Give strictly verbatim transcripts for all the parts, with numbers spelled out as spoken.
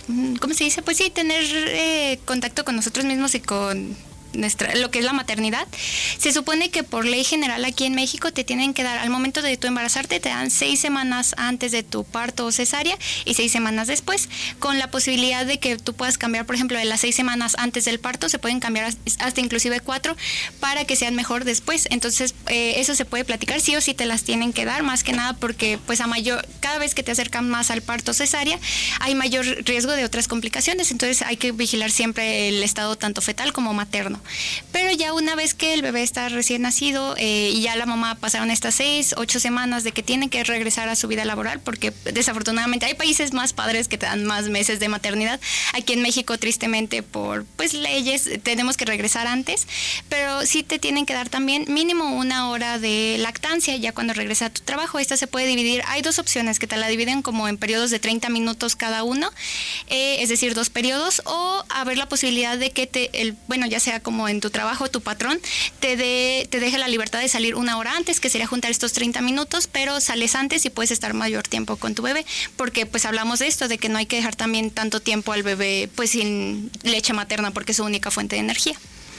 ¿cómo se dice? Pues sí, tener eh, contacto con nosotros mismos y con nuestra, lo que es la maternidad. Se supone que por ley general aquí en México te tienen que dar, al momento de tu embarazarte, te dan seis semanas antes de tu parto o cesárea y seis semanas después, con la posibilidad de que tú puedas cambiar, por ejemplo, de las seis semanas antes del parto, se pueden cambiar hasta inclusive cuatro para que sean mejor después. Entonces, eh, eso se puede platicar, sí o sí te las tienen que dar, más que nada porque pues a mayor, cada vez que te acercan más al parto cesárea, hay mayor riesgo de otras complicaciones, entonces hay que vigilar siempre el estado tanto fetal como materno. Pero ya una vez que el bebé está recién nacido eh, y ya la mamá pasaron estas seis, ocho semanas de que tiene que regresar a su vida laboral, porque desafortunadamente hay países más padres que te dan más meses de maternidad. Aquí en México, tristemente, por pues leyes, tenemos que regresar antes, pero sí te tienen que dar también mínimo una hora de lactancia ya cuando regresa a tu trabajo. Esta se puede dividir, hay dos opciones que te la dividen como en periodos de treinta minutos cada uno, eh, es decir, dos periodos, o haber la posibilidad de que te, el, bueno, ya sea como como en tu trabajo, tu patrón te, de, te deje la libertad de salir una hora antes, que sería juntar estos treinta minutos, pero sales antes y puedes estar mayor tiempo con tu bebé, porque pues hablamos de esto, de que no hay que dejar también tanto tiempo al bebé pues sin leche materna, porque es su única fuente de energía.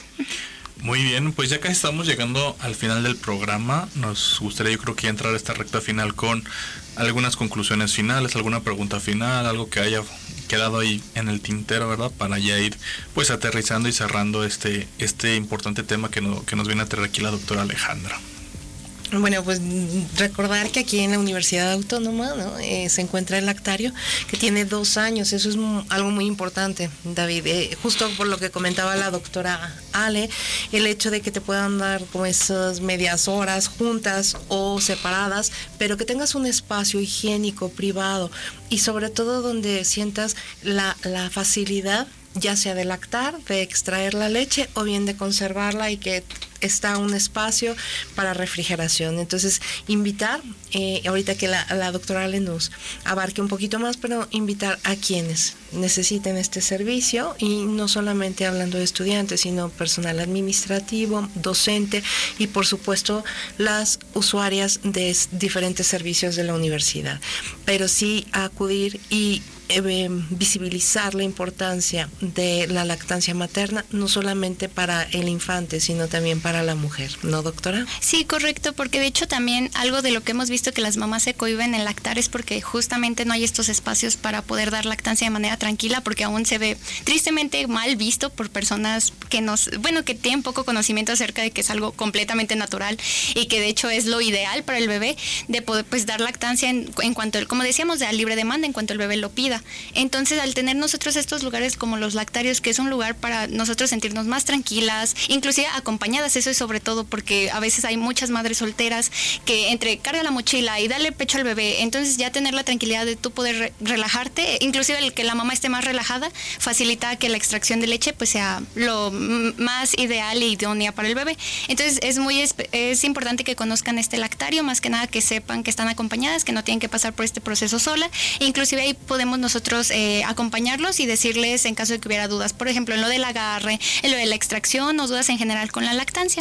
Muy bien, pues ya casi estamos llegando al final del programa. Nos gustaría, yo creo que ya entrar a esta recta final con algunas conclusiones finales, alguna pregunta final, algo que haya quedado ahí en el tintero, ¿verdad? Para ya ir pues aterrizando y cerrando este este importante tema que, no, que nos viene a traer aquí la doctora Alejandra. Bueno, pues recordar que aquí en la Universidad Autónoma, ¿no? eh, se encuentra el lactario, que tiene dos años. Eso es m- algo muy importante, David. Eh, justo por lo que comentaba la doctora Ale, el hecho de que te puedan dar como esas medias horas juntas o separadas, pero que tengas un espacio higiénico, privado, y sobre todo donde sientas la, la facilidad, ya sea de lactar, de extraer la leche o bien de conservarla, y que está un espacio para refrigeración. Entonces, invitar, eh, ahorita que la, la doctora Ale nos abarque un poquito más, pero invitar a quienes necesiten este servicio, y no solamente hablando de estudiantes, sino personal administrativo, docente y por supuesto las usuarias de s- diferentes servicios de la universidad. Pero sí acudir y Eh, visibilizar la importancia de la lactancia materna, no solamente para el infante, sino también para la mujer, ¿no, doctora? Sí, correcto, porque de hecho también algo de lo que hemos visto que las mamás se cohíben en lactar es porque justamente no hay estos espacios para poder dar lactancia de manera tranquila, porque aún se ve tristemente mal visto por personas que nos, bueno, que tienen poco conocimiento acerca de que es algo completamente natural y que de hecho es lo ideal para el bebé, de poder pues dar lactancia en, en cuanto, el, como decíamos, de a libre demanda, en cuanto el bebé lo pida. Entonces, al tener nosotros estos lugares como los lactarios, que es un lugar para nosotros sentirnos más tranquilas, inclusive acompañadas, eso es sobre todo porque a veces hay muchas madres solteras que entre carga la mochila y darle pecho al bebé, entonces ya tener la tranquilidad de tú poder re- relajarte, inclusive el que la mamá esté más relajada, facilita que la extracción de leche pues sea lo m- más ideal e idónea para el bebé. Entonces, es muy espe- es importante que conozcan este lactario, más que nada que sepan que están acompañadas, que no tienen que pasar por este proceso sola, e inclusive ahí podemos nosotros eh, acompañarlos y decirles en caso de que hubiera dudas, por ejemplo, en lo del agarre, en lo de la extracción o dudas en general con la lactancia.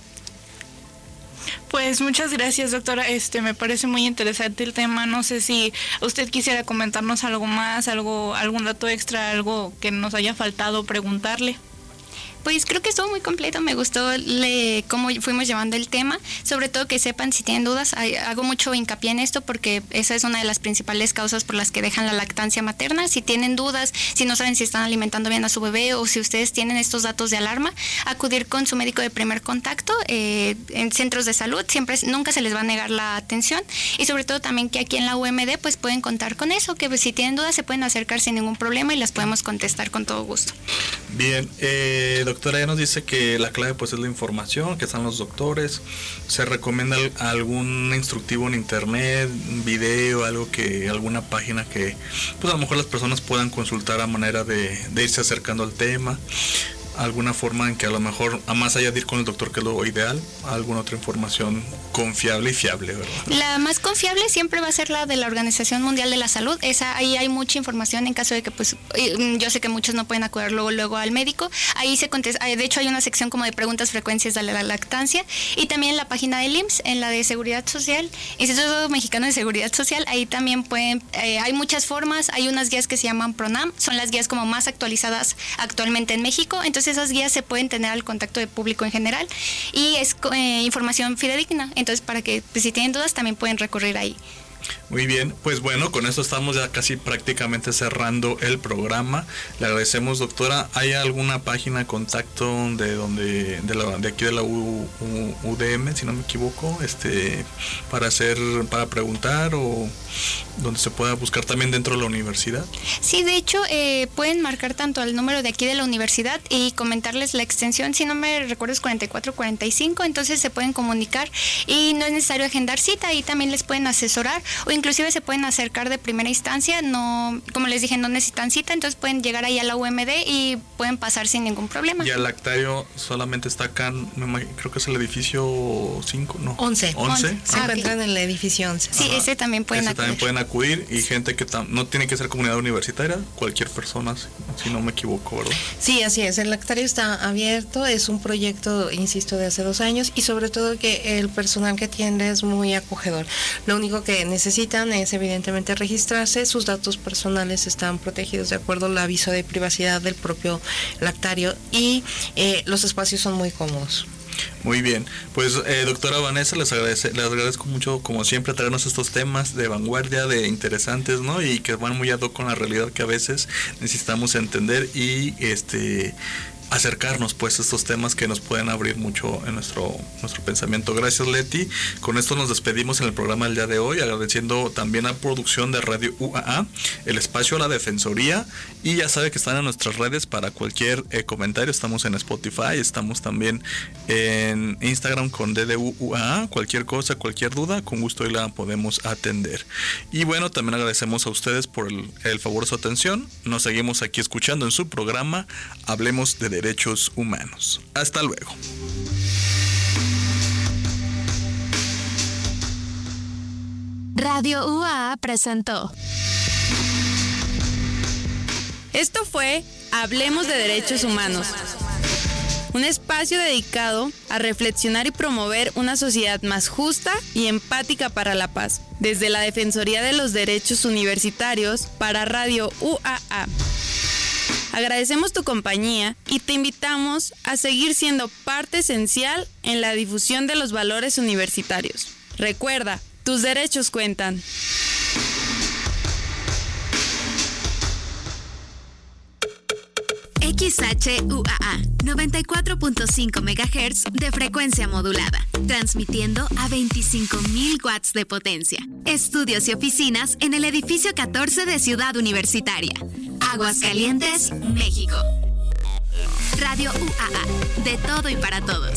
Pues muchas gracias, doctora. Este, me parece muy interesante el tema. No sé si usted quisiera comentarnos algo más, algo, algún dato extra, algo que nos haya faltado preguntarle. Pues creo que estuvo muy completo, me gustó le, cómo fuimos llevando el tema, sobre todo que sepan si tienen dudas. Hay, hago mucho hincapié en esto porque esa es una de las principales causas por las que dejan la lactancia materna. Si tienen dudas, si no saben si están alimentando bien a su bebé o si ustedes tienen estos datos de alarma, acudir con su médico de primer contacto eh, en centros de salud, siempre nunca se les va a negar la atención, y sobre todo también que aquí en la U M D pues pueden contar con eso, que pues, si tienen dudas se pueden acercar sin ningún problema y las podemos contestar con todo gusto. Bien, eh, doctora, ya nos dice que la clave pues es la información, que están los doctores. ¿Se recomienda algún instructivo en internet, un video, algo que, alguna página que pues a lo mejor las personas puedan consultar a manera de, de irse acercando al tema? alguna forma en que a lo mejor, a más allá de ir con el doctor, que es lo ideal, alguna otra información confiable y fiable, ¿verdad? La más confiable siempre va a ser la de la Organización Mundial de la Salud. Esa, ahí hay mucha información en caso de que, pues, yo sé que muchos no pueden acudir luego, luego al médico. Ahí se contesta, de hecho hay una sección como de preguntas frecuencias de la lactancia, y también en la página del I M S S, en la de Seguridad Social, Instituto Mexicano de Seguridad Social, ahí también pueden, eh, hay muchas formas, hay unas guías que se llaman PRONAM, son las guías como más actualizadas actualmente en México, entonces esas guías se pueden tener al contacto del público en general y es eh, información fidedigna, entonces para que pues, si tienen dudas también pueden recurrir ahí. Muy bien, pues bueno, con esto estamos ya casi prácticamente cerrando el programa. Le agradecemos, doctora. ¿Hay alguna página, contacto de donde de, la, de aquí de la U, U, UDM, si no me equivoco, este para hacer, para preguntar o donde se pueda buscar también dentro de la universidad? Sí, de hecho eh, pueden marcar tanto al número de aquí de la universidad y comentarles la extensión, si no me recuerdo es cuarenta y cuatro cuarenta y cinco, entonces se pueden comunicar y no es necesario agendar cita, ahí también les pueden asesorar o inclusive se pueden acercar de primera instancia, no, como les dije, no necesitan cita, entonces pueden llegar ahí a la U M D y pueden pasar sin ningún problema. Y el lactario solamente está acá, me imagino, creo que es el edificio cinco, ¿no? once. once. Se Ah, encuentran okay. en el edificio once. Sí, Ajá. ese también pueden ese acudir. también pueden acudir y gente que tam- no tiene que ser comunidad universitaria, cualquier persona, si, si no me equivoco, ¿verdad? Sí, así es. El lactario está abierto, es un proyecto, insisto, de hace dos años y sobre todo que el personal que atiende es muy acogedor. Lo único que necesitan es evidentemente registrarse, sus datos personales están protegidos de acuerdo al aviso de privacidad del propio lactario y eh, los espacios son muy cómodos. Muy bien, pues eh, doctora Vanessa, les agradece, les agradezco mucho como siempre traernos estos temas de vanguardia, de interesantes, ¿no? Y que van muy ad hoc con la realidad que a veces necesitamos entender y este acercarnos pues a estos temas que nos pueden abrir mucho en nuestro nuestro pensamiento. Gracias, Leti. Con esto nos despedimos en el programa del día de hoy, agradeciendo también a producción de Radio U A A, el espacio a la Defensoría, y ya sabe que están en nuestras redes para cualquier eh, comentario. Estamos en Spotify, estamos también en Instagram con D D U U A A, cualquier cosa, cualquier duda, con gusto y la podemos atender. Y bueno, también agradecemos a ustedes por el, el favor de su atención. Nos seguimos aquí escuchando en su programa Hablemos de Derechos Humanos. Hasta luego. Radio U A A presentó. Esto fue Hablemos de Derechos Humanos, un espacio dedicado a reflexionar y promover una sociedad más justa y empática para la paz, desde la Defensoría de los Derechos Universitarios para Radio U A A. Agradecemos tu compañía y te invitamos a seguir siendo parte esencial en la difusión de los valores universitarios. Recuerda, tus derechos cuentan. X H U A A, noventa y cuatro punto cinco megahertz de frecuencia modulada, transmitiendo a veinticinco mil watts de potencia. Estudios y oficinas en el edificio catorce de Ciudad Universitaria, Aguascalientes, México. Radio U A A, de todo y para todos.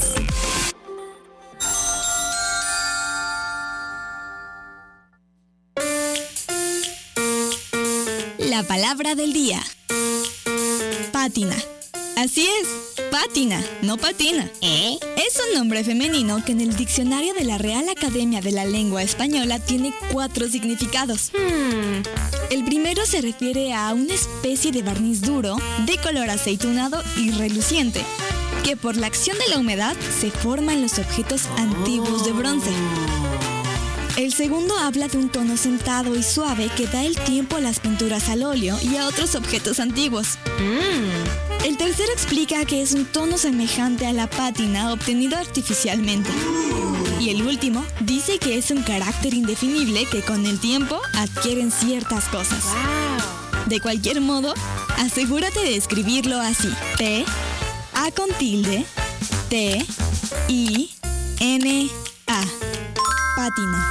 La palabra del día. Pátina. Así es, pátina, no patina. ¿Eh? Es un nombre femenino que en el diccionario de la Real Academia de la Lengua Española tiene cuatro significados. Hmm. El primero se refiere a una especie de barniz duro, de color aceitunado y reluciente, que por la acción de la humedad se forma en los objetos antiguos de bronce. El segundo habla de un tono sentado y suave que da el tiempo a las pinturas al óleo y a otros objetos antiguos. Mm. El tercero explica que es un tono semejante a la pátina obtenido artificialmente. Y el último dice que es un carácter indefinible que con el tiempo adquieren ciertas cosas. Wow. De cualquier modo, asegúrate de escribirlo así. P, A con tilde, T, I, N, A. Pátina.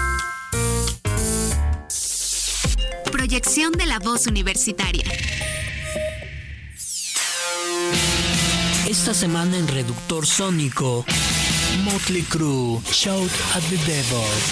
Proyección de la voz universitaria. Esta semana en Reductor Sónico, Motley Crue, Shout at the Devil.